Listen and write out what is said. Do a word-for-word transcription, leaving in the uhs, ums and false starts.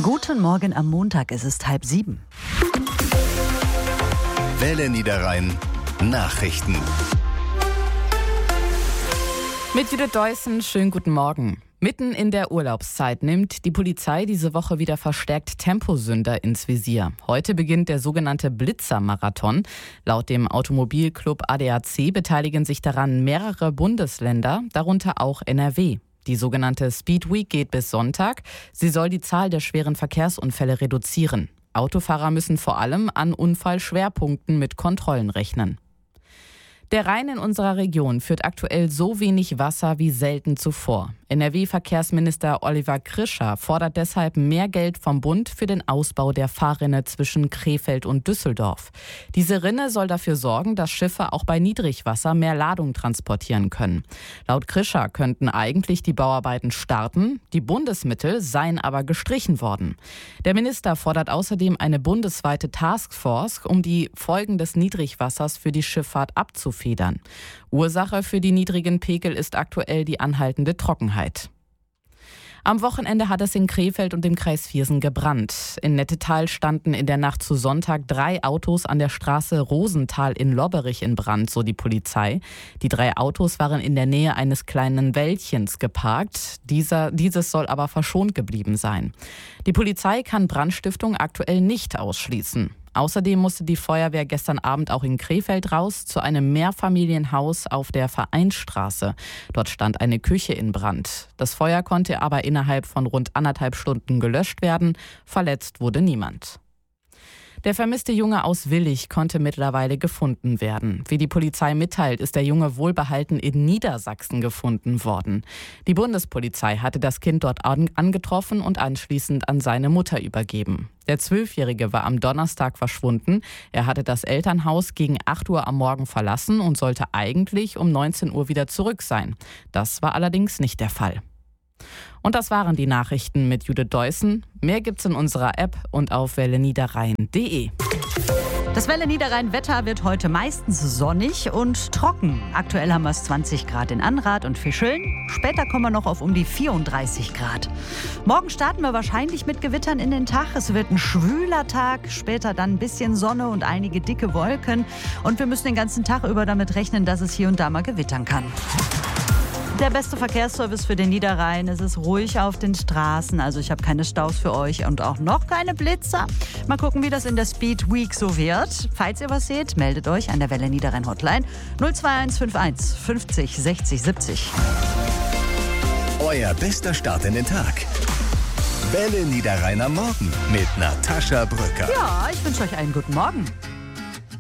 Guten Morgen am Montag, es ist halb sieben. Welle Niederrhein Nachrichten. Mit Judith Deussen, schönen guten Morgen. Mitten in der Urlaubszeit nimmt die Polizei diese Woche wieder verstärkt Temposünder ins Visier. Heute beginnt der sogenannte Blitzer-Marathon. Laut dem Automobilclub A D A C beteiligen sich daran mehrere Bundesländer, darunter auch N R W. Die sogenannte Speed Week geht bis Sonntag. Sie soll die Zahl der schweren Verkehrsunfälle reduzieren. Autofahrer müssen vor allem an Unfallschwerpunkten mit Kontrollen rechnen. Der Rhein in unserer Region führt aktuell so wenig Wasser wie selten zuvor. N R W-Verkehrsminister Oliver Krischer fordert deshalb mehr Geld vom Bund für den Ausbau der Fahrrinne zwischen Krefeld und Düsseldorf. Diese Rinne soll dafür sorgen, dass Schiffe auch bei Niedrigwasser mehr Ladung transportieren können. Laut Krischer könnten eigentlich die Bauarbeiten starten, die Bundesmittel seien aber gestrichen worden. Der Minister fordert außerdem eine bundesweite Taskforce, um die Folgen des Niedrigwassers für die Schifffahrt abzufedern. Ursache für die niedrigen Pegel ist aktuell die anhaltende Trockenheit. Am Wochenende hat es in Krefeld und im Kreis Viersen gebrannt. In Nettetal standen in der Nacht zu Sonntag drei Autos an der Straße Rosenthal in Lobberich in Brand, so die Polizei. Die drei Autos waren in der Nähe eines kleinen Wäldchens geparkt. Dieser, dieses soll aber verschont geblieben sein. Die Polizei kann Brandstiftung aktuell nicht ausschließen. Außerdem musste die Feuerwehr gestern Abend auch in Krefeld raus zu einem Mehrfamilienhaus auf der Vereinsstraße. Dort stand eine Küche in Brand. Das Feuer konnte aber innerhalb von rund anderthalb Stunden gelöscht werden. Verletzt wurde niemand. Der vermisste Junge aus Willich konnte mittlerweile gefunden werden. Wie die Polizei mitteilt, ist der Junge wohlbehalten in Niedersachsen gefunden worden. Die Bundespolizei hatte das Kind dort angetroffen und anschließend an seine Mutter übergeben. Der Zwölfjährige war am Donnerstag verschwunden. Er hatte das Elternhaus gegen acht Uhr am Morgen verlassen und sollte eigentlich um neunzehn Uhr wieder zurück sein. Das war allerdings nicht der Fall. Und das waren die Nachrichten mit Judith Deussen. Mehr gibt's in unserer App und auf welle niederrhein punkt de. Das Welle Niederrhein-Wetter wird heute meistens sonnig und trocken. Aktuell haben wir es zwanzig Grad in Anrath und Fischeln. Später kommen wir noch auf um die vierunddreißig Grad. Morgen starten wir wahrscheinlich mit Gewittern in den Tag. Es wird ein schwüler Tag, später dann ein bisschen Sonne und einige dicke Wolken. Und wir müssen den ganzen Tag über damit rechnen, dass es hier und da mal gewittern kann. Der beste Verkehrsservice für den Niederrhein. Es ist ruhig auf den Straßen, also ich habe keine Staus für euch und auch noch keine Blitzer. Mal gucken, wie das in der Speed Week so wird. Falls ihr was seht, meldet euch an der Welle Niederrhein Hotline null zwei eins fünf eins fünfzig sechzig siebzig. Euer bester Start in den Tag. Welle Niederrhein am Morgen mit Natascha Brücker. Ja, ich wünsche euch einen guten Morgen.